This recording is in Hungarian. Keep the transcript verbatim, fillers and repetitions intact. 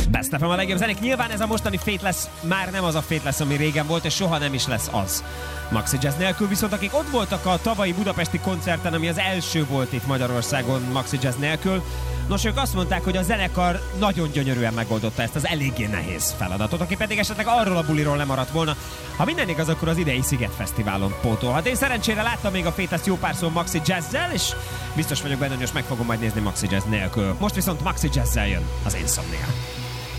Best ef em a legjobb zenék. Nyilván ez a mostani Fate lesz már nem az a Fate lesz, ami régen volt, és soha nem is lesz az. Maxi Jazz nélkül, viszont akik ott voltak a tavalyi budapesti koncerten, ami az első volt itt Magyarországon Maxi Jazz nélkül, nos, ők azt mondták, hogy a zenekar nagyon gyönyörűen megoldotta ezt az eléggé nehéz feladatot, aki pedig esetleg arról a buliról lemaradt volna. Ha minden igaz, akkor az idei Sziget Fesztiválon pótolhat. Én szerencsére láttam még a Fate ezt jó párszor Maxi Jazz-zel, és biztos vagyok benne, hogy most meg fogom majd nézni Maxi Jazz nélkül. Most viszont Maxi Jazz-zel jön az Insomnia.